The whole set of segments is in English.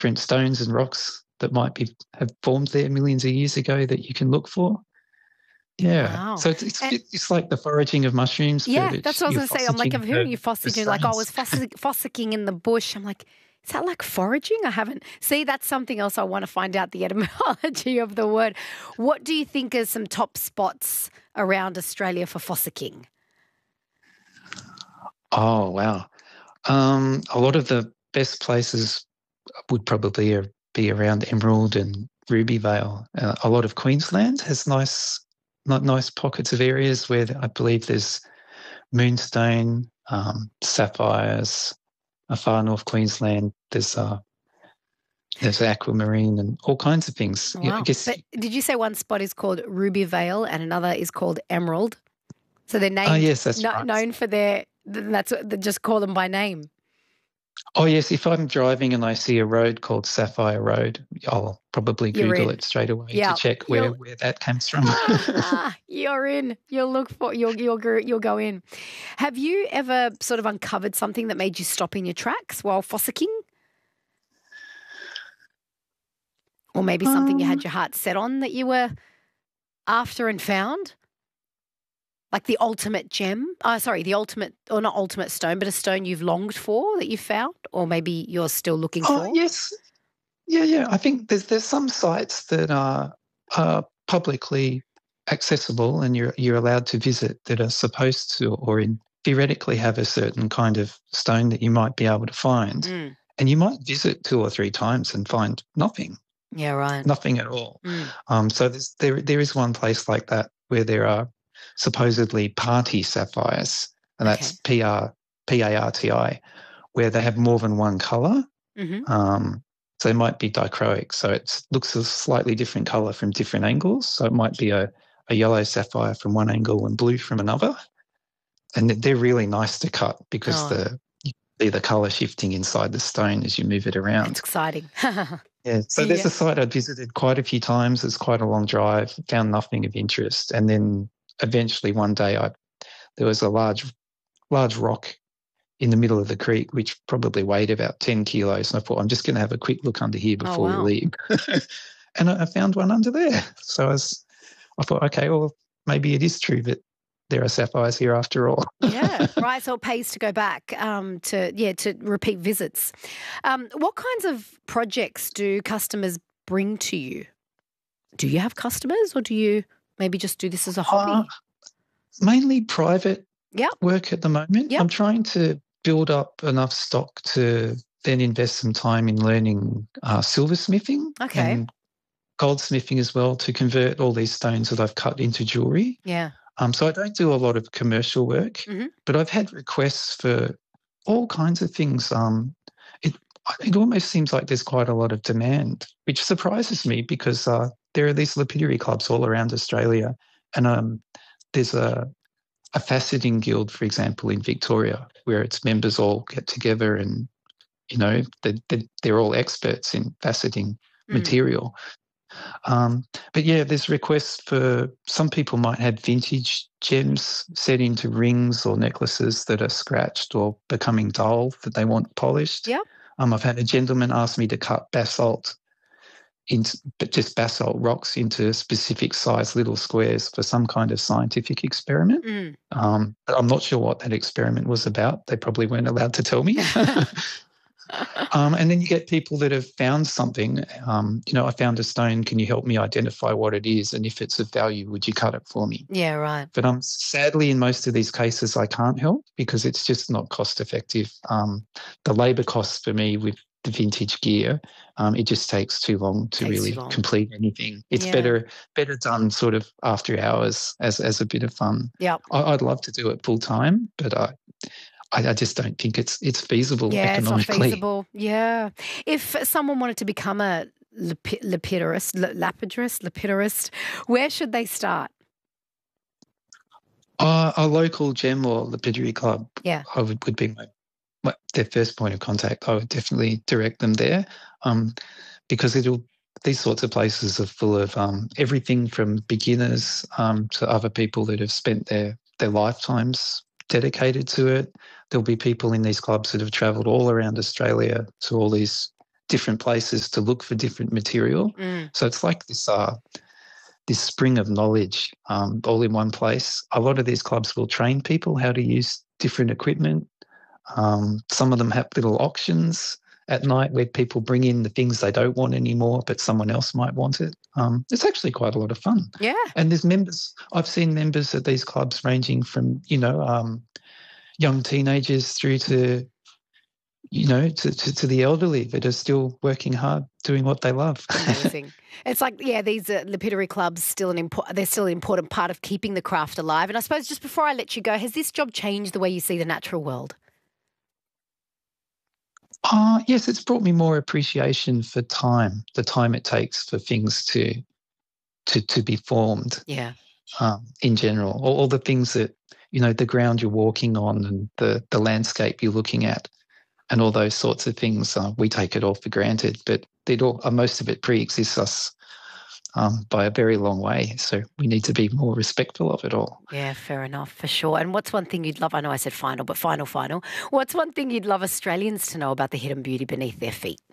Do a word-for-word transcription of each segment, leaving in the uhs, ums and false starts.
different stones and rocks that might be have formed there millions of years ago that you can look for. Yeah. Wow. So it's it's, And, it's like the foraging of mushrooms. yeah, but that's it's, what I was you're going to say. I'm like, I've fossicking heard for- you for fossicking. Like, I was stones. fossick, fossicking in the bush. I'm like, is that like foraging? I haven't. See, that's something else I want to find out, the etymology of the word. What do you think are some top spots around Australia for fossicking? Oh, wow. Um, a lot of the best places would probably uh, be around Emerald and Ruby Vale. Uh, a lot of Queensland has nice, not nice pockets of areas where I believe there's moonstone, um, sapphires. Uh, far north Queensland, there's uh, there's aquamarine and all kinds of things. Yeah, I Wow. guess. But did you say one spot is called Ruby Vale and another is called Emerald? So they're named, Oh, yes, that's no, right. known for their, that's what, they just call them by name. Oh, yes. If I'm driving and I see a road called Sapphire Road, I'll probably You're Google in. it straight away Yeah. to check where, You'll- where that comes from. Ah, you're in. You'll look for, you'll, you'll, go- you'll go in. Have you ever sort of uncovered something that made you stop in your tracks while fossicking? Or maybe something you Um, had your heart set on that you were after and found? Like the ultimate gem? Oh, sorry, the ultimate, or not ultimate stone, but a stone you've longed for that you found? Or maybe you're still looking Oh, for? yes. Yeah, yeah. I think there's there's some sites that are, are publicly accessible and you're you're allowed to visit that are supposed to or in, theoretically have a certain kind of stone that you might be able to find. Mm. And you might visit two or three times and find nothing, Yeah, right. nothing at all. Mm. Um, so there's, there there is one place like that where there are supposedly party sapphires, and that's Okay. P R P A R T I, where they have more than one colour. Mm-hmm. Um, so they might be dichroic, so it looks a slightly different colour from different angles. So it might be a, a yellow sapphire from one angle and blue from another. And they're really nice to cut because Oh. the you see the colour shifting inside the stone as you move it around. It's exciting. Yeah, so there's Yeah. a site I'd visited quite a few times. It's quite a long drive, found nothing of interest. And then eventually one day I there was a large large rock in the middle of the creek, which probably weighed about ten kilos. And I thought, I'm just going to have a quick look under here before wow. we leave. And I I found one under there. So I, was, I thought, okay, well, maybe it is true that there are sapphires here after all. Yeah, right. So it pays to go back um, to, yeah, to repeat visits. Um, what kinds of projects do customers bring to you? Do you have customers or do you maybe just do this as a hobby? Uh, mainly private Yep. work at the moment. Yep. I'm trying to build up enough stock to then invest some time in learning uh, silversmithing Okay. and goldsmithing as well to convert all these stones that I've cut into jewellery. Yeah. Um, so I don't do a lot of commercial work, Mhm. but I've had requests for all kinds of things. Um, it it almost seems like there's quite a lot of demand, which surprises me because uh, there are these lapidary clubs all around Australia, and um, there's a a faceting guild, for example, in Victoria, where its members all get together and, you know, they, they, they're all experts in faceting Mm. material. Um, but yeah, there's requests for some people might have vintage gems set into rings or necklaces that are scratched or becoming dull that they want polished. Yep. Um, I've had a gentleman ask me to cut basalt into, but just basalt rocks into specific size little squares for some kind of scientific experiment. Mm. Um, but I'm not sure what that experiment was about. They probably weren't allowed to tell me. Um, and then you get people that have found something. Um, you know, I found a stone. Can you help me identify what it is? And if it's of value, would you cut it for me? Yeah, right. But um, sadly, in most of these cases, I can't help because it's just not cost effective. Um, the labour costs for me with the vintage gear, um, it just takes too long to Takes too really long. complete anything. It's Yeah. better better done sort of after hours as as a bit of fun. Yep. I, I'd love to do it full time, but I. I, I just don't think it's it's feasible Yeah, it's not economically. feasible. Yeah. If someone wanted to become a lapi- lapidurist, la- lapidurist, lapidurist, where should they start? Uh, a local gem or lapidary club, Yeah. I would, would be my, my their first point of contact. I would definitely direct them there, um, because it'll these sorts of places are full of um, everything from beginners um, to other people that have spent their their lifetimes dedicated to it. There'll be people in these clubs that have travelled all around Australia to all these different places to look for different material. Mm. So it's like this uh, this spring of knowledge um, all in one place. A lot of these clubs will train people how to use different equipment. Um, some of them have little auctions at night where people bring in the things they don't want anymore, but someone else might want it. Um, it's actually quite a lot of fun. Yeah. And there's members, I've seen members at these clubs ranging from, you know, um, young teenagers through to, you know, to, to, to the elderly that are still working hard, doing what they love. Amazing. It's like, yeah, these uh, lapidary clubs still an impo- they're still an important part of keeping the craft alive. And I suppose just before I let you go, has this job changed the way you see the natural world? Uh, yes, it's brought me more appreciation for time, the time it takes for things to to to be formed. Yeah. Um, in general, all, all the things that, you know, the ground you're walking on and the the landscape you're looking at, and all those sorts of things, uh, we take it all for granted. But it all, uh, most of it pre-exists us um, by a very long way. So we need to be more respectful of it all. Yeah, fair enough, for sure. And what's one thing you'd love? I know I said final, but final, final. What's one thing you'd love Australians to know about the hidden beauty beneath their feet?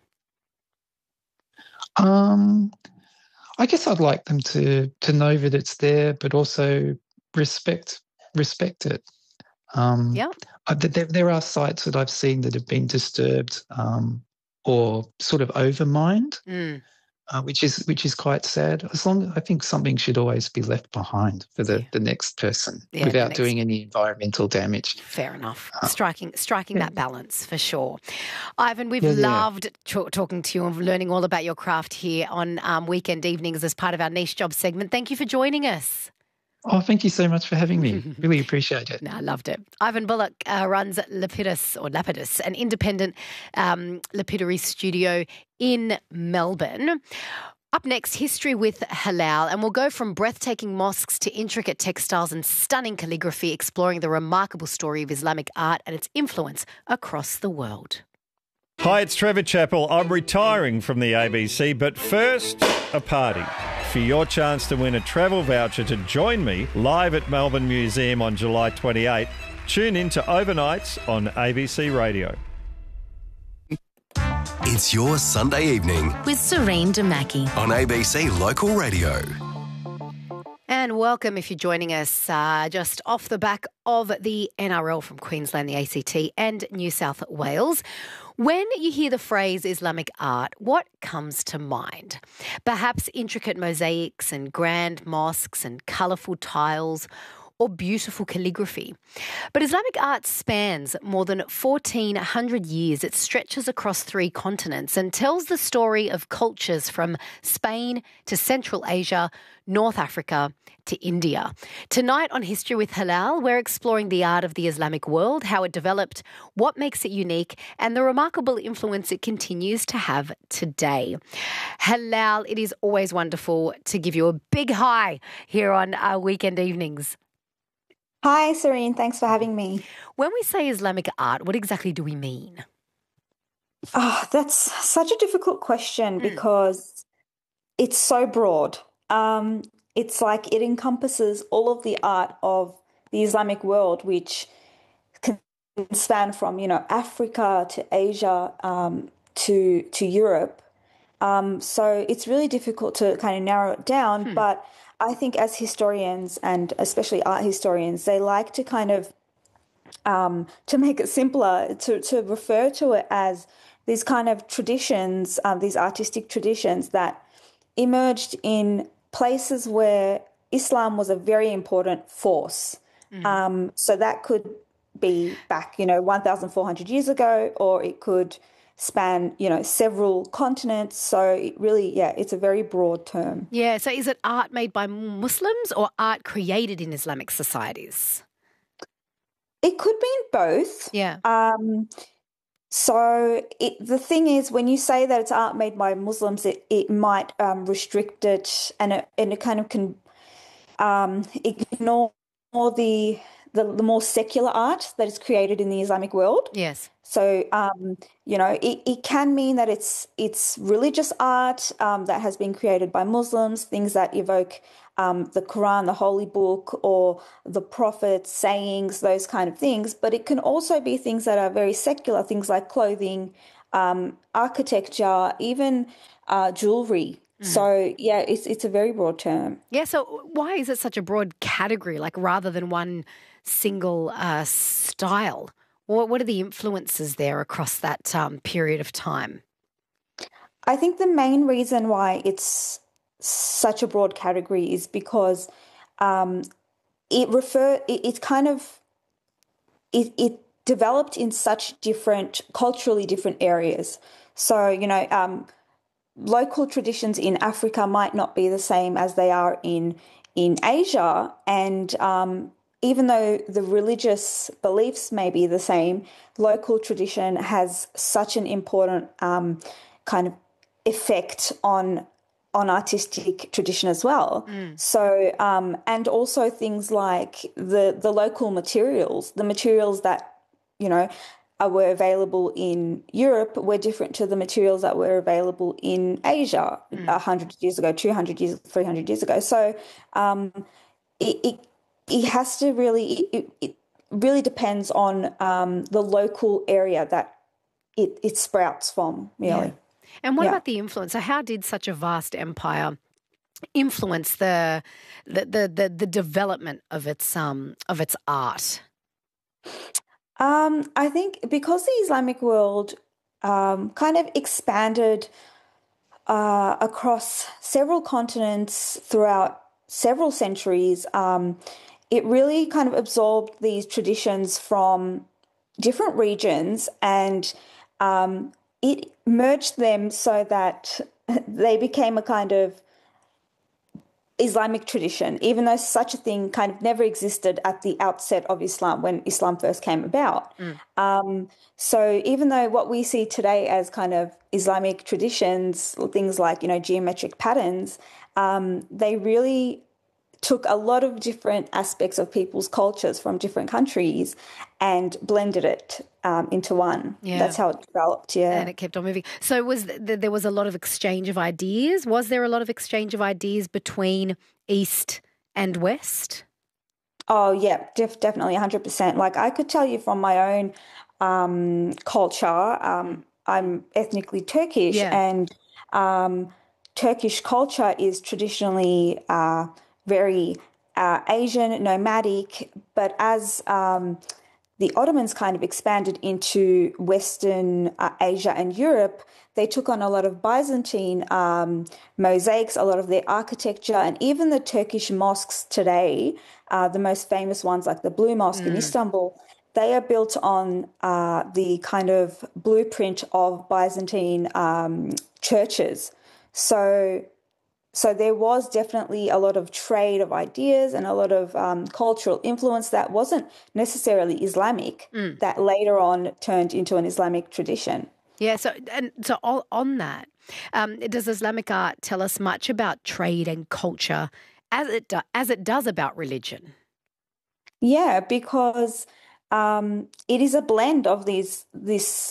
Um, I guess I'd like them to to know that it's there, but also respect respect it. Um, Yeah. uh, there, there are sites that I've seen that have been disturbed um, or sort of overmined, Mm. uh, which is which is quite sad. As long I think something should always be left behind for the, Yeah. the next person Yeah, the without next- doing any environmental damage. Fair enough. Uh, striking striking yeah. that balance for sure. Ivan, we've Yeah, yeah. loved t- talking to you and learning all about your craft here on um, weekend evenings as part of our niche job segment. Thank you for joining us. Oh, thank you so much for having me. Really appreciate it. No, I loved it. Ivan Bullock uh, runs Lapidus or Lapidus, an independent um, lapidary studio in Melbourne. Up next, history with Halal, and we'll go from breathtaking mosques to intricate textiles and stunning calligraphy, exploring the remarkable story of Islamic art and its influence across the world. Hi, it's Trevor Chappell. I'm retiring from the A B C, but first, a party. For your chance to win a travel voucher to join me live at Melbourne Museum on July twenty-eighth, tune in to Overnights on A B C Radio. It's your Sunday evening with Serene Damaki on A B C Local Radio. And welcome if you're joining us uh, just off the back of the N R L from Queensland, the A C T and New South Wales. When you hear the phrase Islamic art, what comes to mind? Perhaps intricate mosaics and grand mosques and colourful tiles, or beautiful calligraphy. But Islamic art spans more than fourteen hundred years. It stretches across three continents and tells the story of cultures from Spain to Central Asia, North Africa to India. Tonight on History with Halal, we're exploring the art of the Islamic world, how it developed, what makes it unique, and the remarkable influence it continues to have today. Halal, it is always wonderful to give you a big hi here on our weekend evenings. Hi, Serene. Thanks for having me. When we say Islamic art, what exactly do we mean? Oh, that's such a difficult question because it's so broad. Um, it's like it encompasses all of the art of the Islamic world, which can span from, you know, Africa to Asia um, to to Europe. Um, so it's really difficult to kind of narrow it down, Hmm. but I think as historians and especially art historians, they like to kind of, um, to make it simpler, to, to refer to it as these kind of traditions, um, these artistic traditions that emerged in places where Islam was a very important force. Um, so that could be back, you know, one thousand four hundred years ago, or it could span, you know, several continents. So it really, yeah, it's a very broad term. Yeah, so is it art made by Muslims or art created in Islamic societies? It could mean both. Yeah. Um, so it, the thing is, when you say that it's art made by Muslims, it, it might um, restrict it, and it, and it kind of can um, ignore the, the the more secular art that is created in the Islamic world. Yes. So, um, you know, it, it can mean that it's it's religious art um, that has been created by Muslims, things that evoke um, the Quran, the Holy Book, or the Prophet's sayings, those kind of things. But it can also be things that are very secular, things like clothing, um, architecture, even uh, jewelry. Mm. So, yeah, it's it's a very broad term. Yeah, so why is it such a broad category, like rather than one single uh, style? What, what are the influences there across that um, period of time? I think the main reason why it's such a broad category is because um, it refer it, it kind of it, it developed in such different culturally different areas. So you know, um, local traditions in Africa might not be the same as they are in in Asia, and um, even though the religious beliefs may be the same, local tradition has such an important um, kind of effect on on artistic tradition as well. Mm. So, um, and also things like the the local materials, the materials that, you know, are, were available in Europe were different to the materials that were available in Asia mm. one hundred years ago, two hundred years, three hundred years ago. So um, it, it it has to really, it, it really depends on um, the local area that it, it sprouts from, really. Yeah. And what yeah. about the influence? So how did such a vast empire influence the the the the, the development of its um of its art? Um, I think because the Islamic world um, kind of expanded uh, across several continents throughout several centuries, um, it really kind of absorbed these traditions from different regions and um, it merged them so that they became a kind of Islamic tradition, even though such a thing kind of never existed at the outset of Islam when Islam first came about. Mm. Um, so even though what we see today as kind of Islamic traditions, things like, you know, geometric patterns, um, they really took a lot of different aspects of people's cultures from different countries and blended it um, into one. Yeah. That's how it developed, yeah. And it kept on moving. So was th- there was a lot of exchange of ideas? Was there a lot of exchange of ideas between East and West? Oh, yeah, def- definitely one hundred percent. Like I could tell you from my own um, culture, um, I'm ethnically Turkish yeah. and um, Turkish culture is traditionally uh, very uh, Asian, nomadic, but as um, the Ottomans kind of expanded into Western uh, Asia and Europe, they took on a lot of Byzantine um, mosaics, a lot of their architecture, and even the Turkish mosques today, uh, the most famous ones like the Blue Mosque mm. in Istanbul, they are built on uh, the kind of blueprint of Byzantine um, churches. So So there was definitely a lot of trade of ideas and a lot of um, cultural influence that wasn't necessarily Islamic mm. that later on turned into an Islamic tradition. Yeah, so and so on that, um, does Islamic art tell us much about trade and culture as it do, as it does about religion? Yeah, because um, it is a blend of these this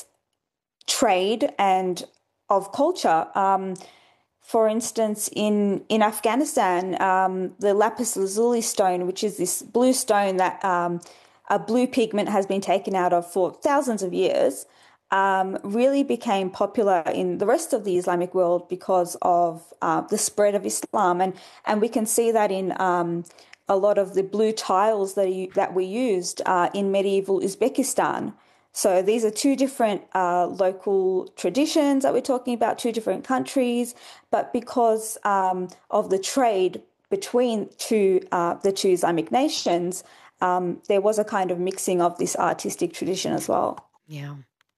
trade and of culture. Um, For instance, in, in Afghanistan, um, the lapis lazuli stone, which is this blue stone that um, a blue pigment has been taken out of for thousands of years, um, really became popular in the rest of the Islamic world because of uh, the spread of Islam. And, and we can see that in um, a lot of the blue tiles that, you, that we used uh, in medieval Uzbekistan. So these are two different uh, local traditions that we're talking about, two different countries, but because um, of the trade between two uh, the two Islamic nations, um, there was a kind of mixing of this artistic tradition as well. Yeah.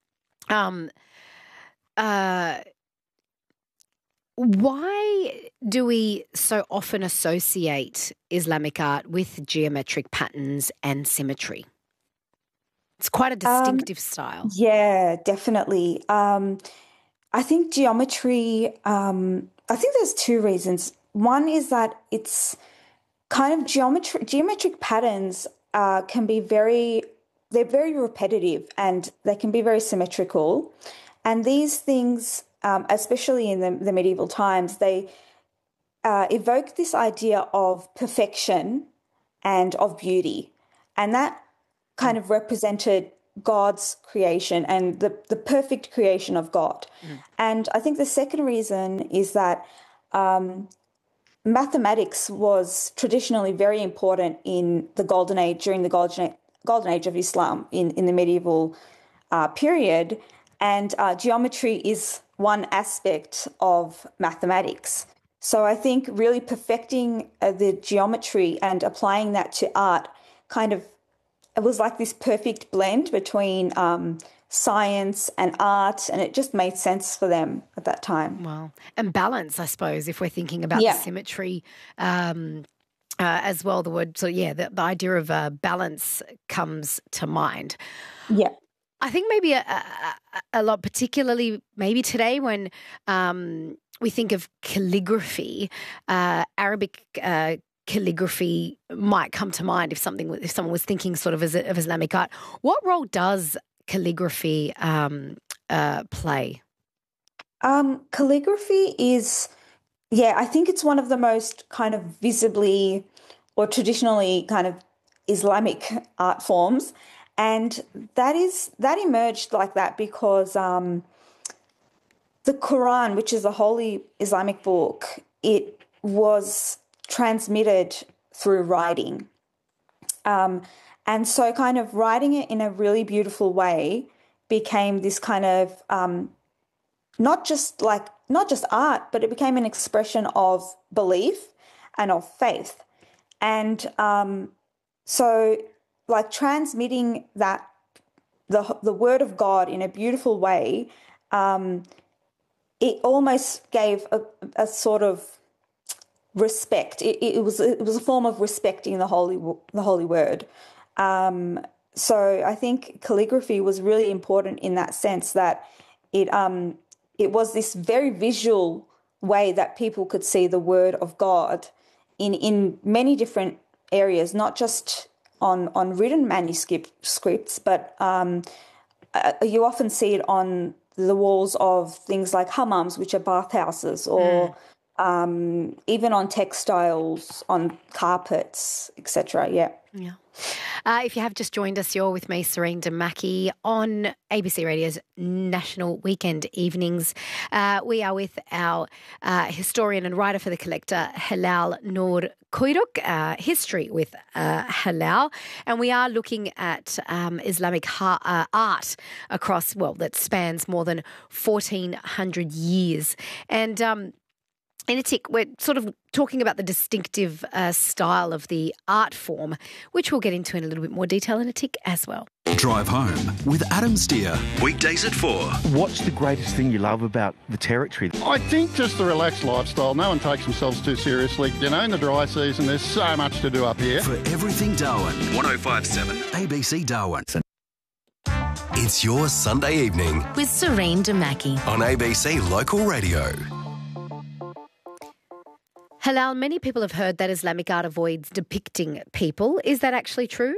Um. Uh. Why do we so often associate Islamic art with geometric patterns and symmetry? It's quite a distinctive um, style. Yeah, definitely. Um, I think geometry, um, I think there's two reasons. One is that it's kind of geometry, geometric patterns uh, can be very, they're very repetitive and they can be very symmetrical. And these things, um, especially in the, the medieval times, they uh, evoke this idea of perfection and of beauty. And that kind of represented God's creation and the, the perfect creation of God. Mm. And I think the second reason is that um, mathematics was traditionally very important in the Golden Age, during the Golden Age, Golden Age of Islam in, in the medieval uh, period. And uh, geometry is one aspect of mathematics. So I think really perfecting uh, the geometry and applying that to art kind of, it was like this perfect blend between um, science and art, and it just made sense for them at that time. Wow. And balance, I suppose, if we're thinking about yeah. the symmetry um, uh, as well, the word, so yeah, the, the idea of uh, balance comes to mind. Yeah. I think maybe a, a, a lot, particularly maybe today when um, we think of calligraphy, uh, Arabic uh, calligraphy might come to mind if something if someone was thinking sort of as of Islamic art. What role does calligraphy um, uh, play? Um, calligraphy is, yeah, I think it's one of the most kind of visibly or traditionally kind of Islamic art forms. And that is that emerged like that because um, the Quran, which is a holy Islamic book, it was transmitted through writing. Um, and so kind of writing it in a really beautiful way became this kind of um, not just like not just art, but it became an expression of belief and of faith. And um, so like transmitting that, the the word of God in a beautiful way, um, it almost gave a, a sort of respect. It, it was it was a form of respecting the holy the holy word. Um, so I think calligraphy was really important in that sense that it um it was this very visual way that people could see the word of God in in many different areas, not just on on written manuscript scripts, but um, uh, you often see it on the walls of things like hammams, which are bathhouses, or mm. um, even on textiles, on carpets, et cetera. Yeah. Yeah. Uh, if you have just joined us, you're with me, Serene Damaki, on A B C Radio's National Weekend Evenings. Uh, we are with our uh, historian and writer for The Collector, Hilal Noor Kuyruk, uh, History with uh, Hilal. And we are looking at um, Islamic ha- uh, art across, well, that spans more than fourteen hundred years. And um in a tick, we're sort of talking about the distinctive uh, style of the art form, which we'll get into in a little bit more detail in a tick as well. Drive Home with Adam Steer. Weekdays at four. What's the greatest thing you love about the Territory? I think just the relaxed lifestyle. No one takes themselves too seriously. You know, in the dry season, there's so much to do up here. For everything Darwin, one oh five point seven A B C Darwin. It's your Sunday evening with Serene Damaki on A B C Local Radio. Hilal, many people have heard that Islamic art avoids depicting people. Is that actually true?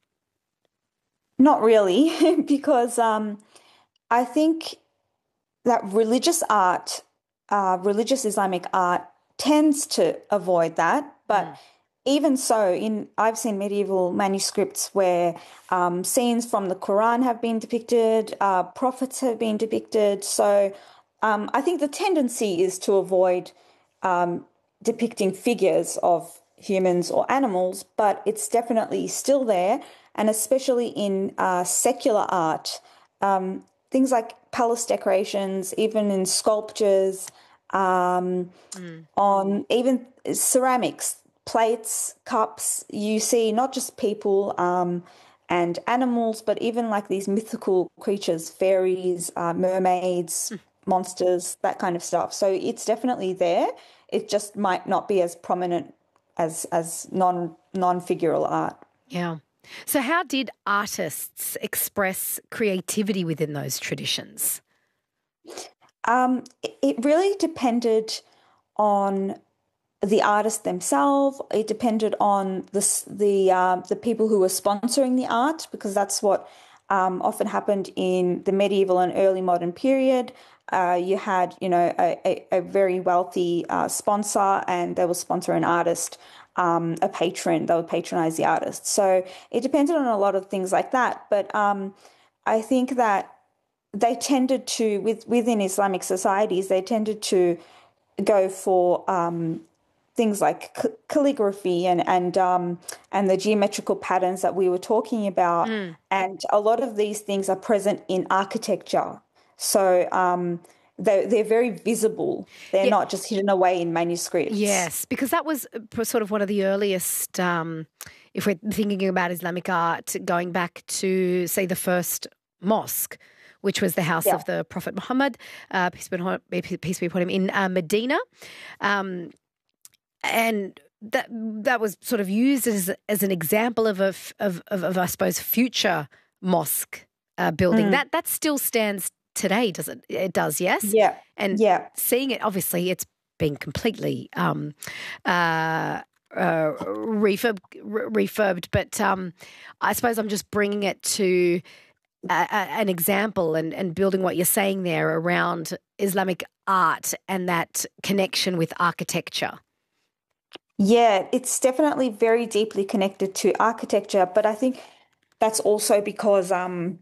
Not really, because um, I think that religious art, uh, religious Islamic art tends to avoid that. But mm. even so, in I've seen medieval manuscripts where um, scenes from the Quran have been depicted, uh, prophets have been depicted. So um, I think the tendency is to avoid um, depicting figures of humans or animals, but it's definitely still there. And especially in uh, secular art, um, things like palace decorations, even in sculptures, um, mm. on even ceramics, plates, cups, you see not just people um, and animals, but even like these mythical creatures, fairies, uh, mermaids, mm. monsters, that kind of stuff. So it's definitely there. It just might not be as prominent as as non non-figural art. Yeah. So how did artists express creativity within those traditions? Um, it really depended on the artists themselves. It depended on the the uh, the people who were sponsoring the art, because that's what um, often happened in the medieval and early modern period. Uh, you had, you know, a, a, a very wealthy uh, sponsor, and they will sponsor an artist, um, a patron. They would patronize the artist. So it depended on a lot of things like that. But um, I think that they tended to, with, within Islamic societies, they tended to go for um, things like c- calligraphy and and um, and the geometrical patterns that we were talking about. Mm. And a lot of these things are present in architecture. So um, they're, they're very visible. They're yeah. not just hidden away in manuscripts. Yes, because that was sort of one of the earliest, um, if we're thinking about Islamic art, going back to, say, the first mosque, which was the house yeah. of the Prophet Muhammad, uh, peace, be, peace be upon him, in uh, Medina. Um, and that that was sort of used as as an example of, a, of, of, of I suppose, future mosque uh, building. Mm. That that still stands today, does it? It does, yes? Yeah. And yeah. seeing it, obviously, it's been completely um, uh, uh, refurb, refurbed. But um, I suppose I'm just bringing it to Uh, an example and, and building what you're saying there around Islamic art and that connection with architecture. Yeah, it's definitely very deeply connected to architecture, but I think that's also because um,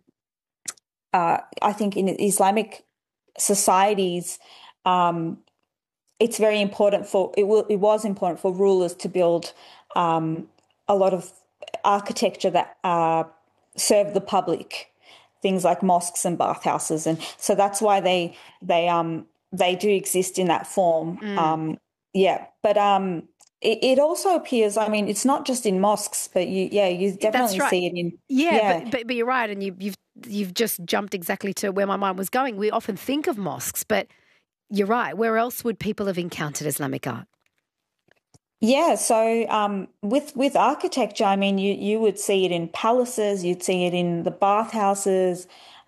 uh, I think in Islamic societies, um, it's very important for it. Will, it was important for rulers to build um, a lot of architecture that uh, served the public. Things like mosques and bathhouses, and so that's why they they um they do exist in that form. Mm. Um, yeah, but um, it, it also appears. I mean, it's not just in mosques, but you yeah you definitely right. see it in yeah. yeah. But, but but you're right, and you, you've you've just jumped exactly to where my mind was going. We often think of mosques, but you're right. Where else would people have encountered Islamic art? Yeah, so um, with with architecture, I mean, you, you would see it in palaces, you'd see it in the bathhouses,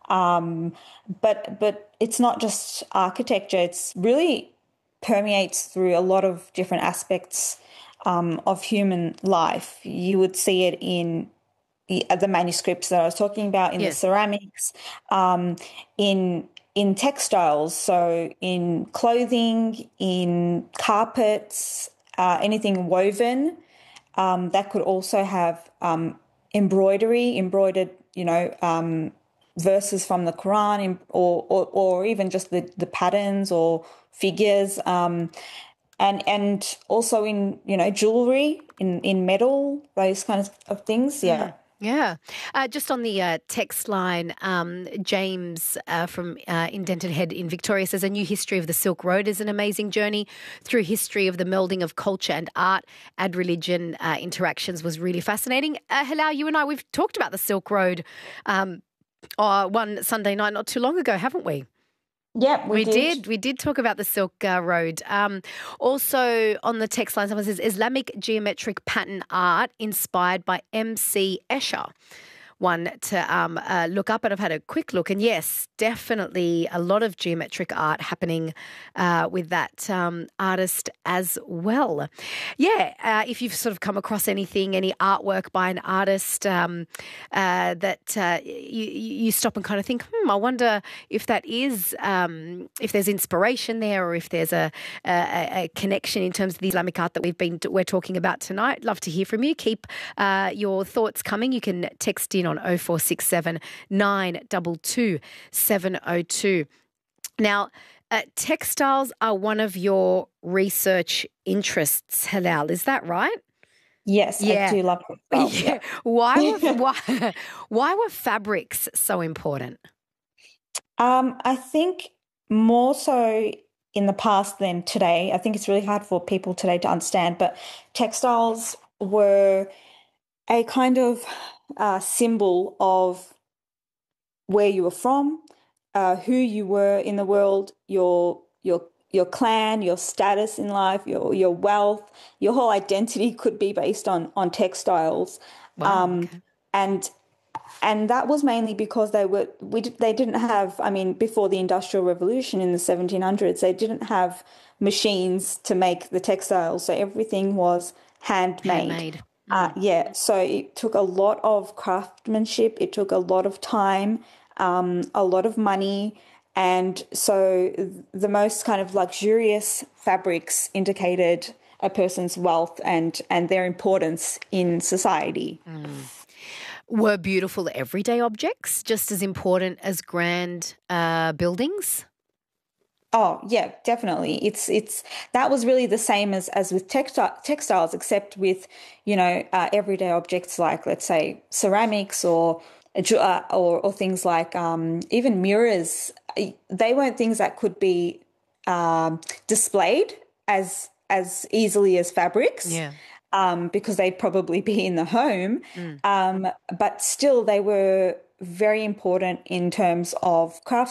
um, but but it's not just architecture. It's really permeates through a lot of different aspects um, of human life. You would see it in the, the manuscripts that I was talking about, in yes. the ceramics, um, in in textiles, so in clothing, in carpets. Uh, anything woven, um, that could also have um, embroidery, embroidered, you know, um, verses from the Quran, or or, or even just the, the patterns or figures, um, and and also in, you know, jewelry, in, in metal, those kinds of things. Yeah. Mm. Yeah. Uh, just on the uh, text line, um, James uh, from uh, Indented Head in Victoria says, a new history of the Silk Road is an amazing journey through history of the melding of culture and art and religion uh, interactions was really fascinating. Uh, Hilal, you and I, we've talked about the Silk Road um, uh, one Sunday night not too long ago, haven't we? Yeah, we, we did. did. We did talk about the Silk uh, Road. Um, also on the text line, someone says, Islamic geometric pattern art inspired by M C Escher. One to um, uh, look up, and I've had a quick look. And yes, definitely a lot of geometric art happening uh, with that um, artist as well. Yeah, uh, if you've sort of come across anything, any artwork by an artist um, uh, that uh, you, you stop and kind of think, hmm, I wonder if that is, um, if there's inspiration there, or if there's a, a, a connection in terms of the Islamic art that we've been we're talking about tonight. Love to hear from you. Keep uh, your thoughts coming. You can text in on oh four six seven, nine two two, seven oh two. Now, uh, textiles are one of your research interests, Hilal. Is that right? Yes, yeah. I do love textiles. Yeah. Why were, why, why were fabrics so important? Um, I think more so in the past than today. I think it's really hard for people today to understand, but textiles were a kind of uh, symbol of where you were from, uh, who you were in the world, your your your clan, your status in life, your your wealth, your whole identity could be based on on textiles. Wow, um, okay. and and that was mainly because they were we they didn't have. I mean, before the Industrial Revolution in the seventeen hundreds, they didn't have machines to make the textiles, so everything was handmade. Handmade. Uh, yeah, so it took a lot of craftsmanship, it took a lot of time, um, a lot of money, and so the most kind of luxurious fabrics indicated a person's wealth and, and their importance in society. Mm. Were beautiful everyday objects just as important as grand uh, buildings? Oh yeah, definitely. It's it's that was really the same as as with textile, textiles, except with you know uh, everyday objects like, let's say, ceramics or uh, or, or things like um, even mirrors. They weren't things that could be um, displayed as as easily as fabrics. Yeah. Um, because they'd probably be in the home, Mm. um, but still they were very important in terms of crafts.